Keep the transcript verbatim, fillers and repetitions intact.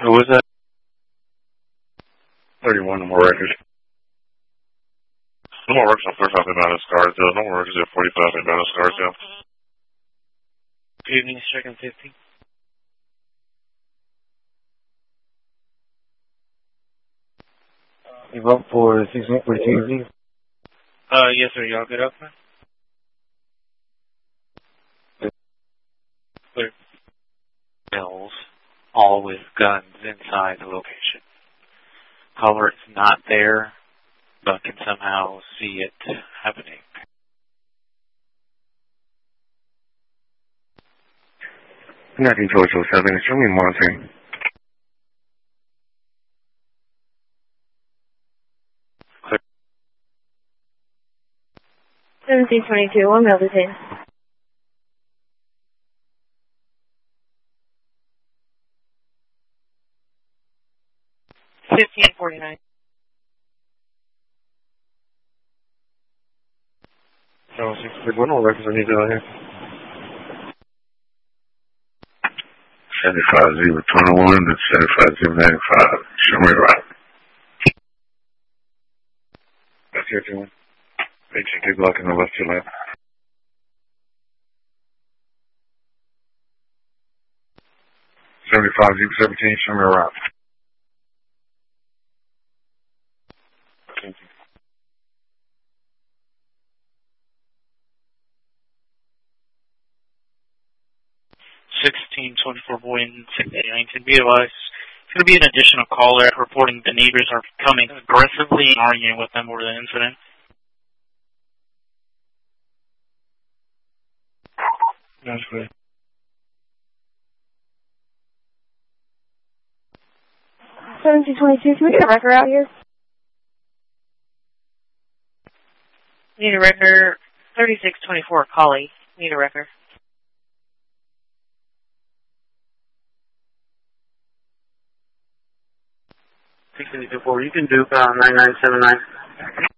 Who was that? thirty-one, no more records. No more works on forty-five inbound Scarsdale. No more works at forty-five inbound Scarsdale. Good evening, Stricken fifty. You vote for sixteen forty-two? Uh, yes, sir. Y'all good up, man? Clear. Bills, all with guns inside the location. Caller is not there, but can somehow see it happening. nineteen George oh seven, show me monitoring. Clear. seventeen twenty-two, one mail detained. fifteen forty-nine. No, sixty-one, no more records I need down here. seventy-five zero twenty-one to seventy-five zero ninety-five. Show me right. That's your two one. H and K blocking the left to left. seventy-five zero seventeen, show me right. Thank you. sixteen twenty-four Boyne, Yankton. Be advised, it's going to be an additional caller reporting the neighbors are coming aggressively and arguing with them over the incident. That's good. seventeen twenty-two, can we get a record out here? Need a record. thirty-six twenty-four, Collie. Need a record. sixteen twenty-four, you can do uh, nine nine seven nine.